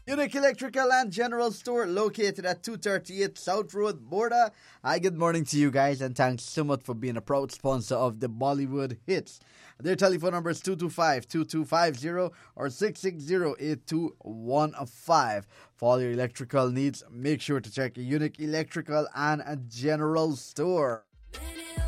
Unique Electrical and General Store located at 238 South Road, Borda. Hi, good morning to you guys, and thanks so much for being a proud sponsor of the Bollywood Hits. Their telephone number is 225-2250 or 660-8215. For all your electrical needs, make sure to check Unique Electrical and General Store.